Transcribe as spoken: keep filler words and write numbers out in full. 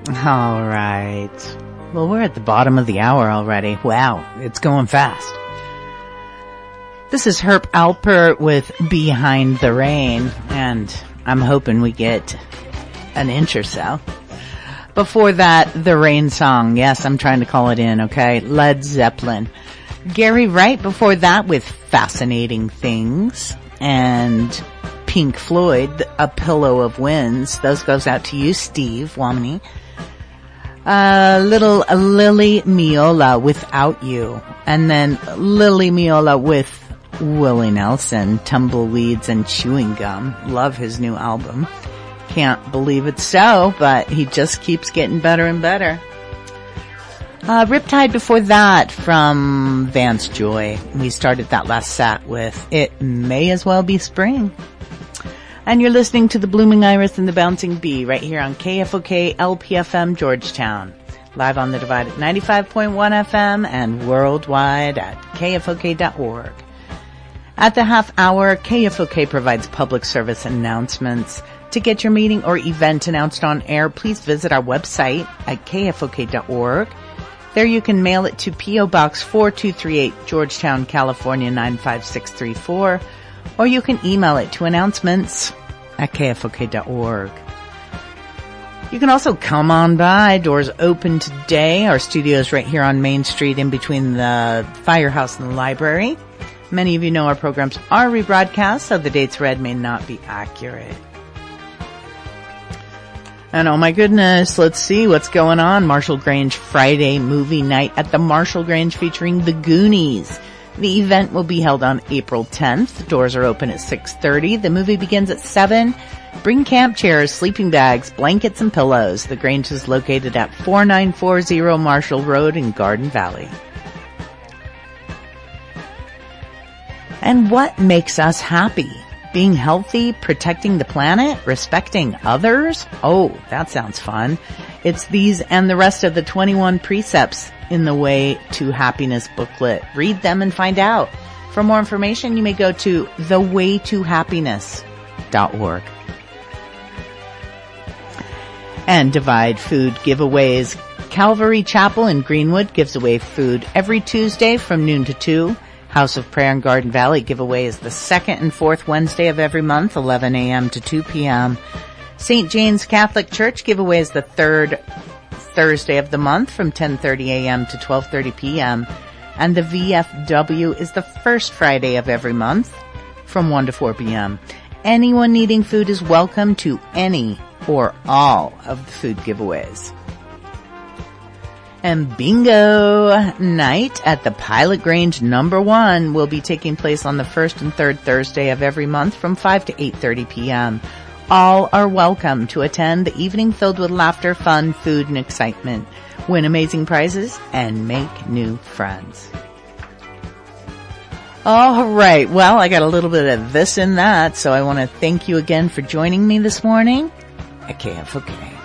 All right. Well, we're at the bottom of the hour already. Wow, it's going fast. This is Herb Alpert with Behind the Rain, and I'm hoping we get an inch or so. Before that, the Rain Song. Yes, I'm trying to call it in, okay? Led Zeppelin. Gary Wright before that with Fascinating Things. And Pink Floyd, A Pillow of Winds. Those goes out to you, Steve Womany. Uh, little uh, Lily Miola, Without You. And then Lily Miola with Willie Nelson, Tumbleweeds and Chewing Gum. Love his new album. Can't believe it's so, but he just keeps getting better and better. Uh, Riptide before that from Vance Joy. We started that last set with It May As Well Be Spring. And you're listening to the Blooming Iris and the Bouncing Bee right here on K F O K L P F M Georgetown. Live on the Divide at ninety-five point one F M and worldwide at K F O K dot org. At the half hour, K F O K provides public service announcements. To get your meeting or event announced on air, please visit our website at K F O K dot org. There you can mail it to P O Box four two three eight, Georgetown, California nine five six three four, or you can email it to announcements at K F O K dot org. You can also come on by. Doors open today. Our studio is right here on Main Street in between the firehouse and the library. Many of you know our programs are rebroadcast, so the dates read may not be accurate. And oh my goodness, let's see what's going on. Marshall Grange Friday movie night at the Marshall Grange featuring The Goonies. The event will be held on April tenth. Doors are open at six thirty. The movie begins at seven. Bring camp chairs, sleeping bags, blankets, and pillows. The Grange is located at forty-nine forty Marshall Road in Garden Valley. And what makes us happy? Being healthy, protecting the planet, respecting others? Oh, that sounds fun. It's these and the rest of the twenty-one precepts in the Way to Happiness booklet. Read them and find out. For more information, you may go to the way to happiness dot org. And Divide Food Giveaways. Calvary Chapel in Greenwood gives away food every Tuesday from noon to two. House of Prayer in Garden Valley giveaway is the second and fourth Wednesday of every month, eleven a.m. to two p.m. Saint Jane's Catholic Church giveaway is the third Thursday of the month from ten thirty a.m. to twelve thirty p.m. And the V F W is the first Friday of every month from one to four p.m. Anyone needing food is welcome to any or all of the food giveaways. And bingo night at the Pilot Grange number one will be taking place on the first and third Thursday of every month from five to eight thirty p.m. All are welcome to attend the evening filled with laughter, fun, food, and excitement. Win amazing prizes and make new friends. All right. Well, I got a little bit of this and that, so I want to thank you again for joining me this morning at K F O K.